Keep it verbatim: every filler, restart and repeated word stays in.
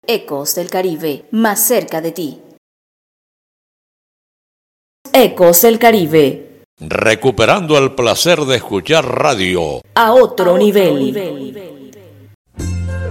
Ecos del Caribe, más cerca de ti. Ecos del Caribe. Recuperando el placer de escuchar radio a otro, a otro nivel. nivel.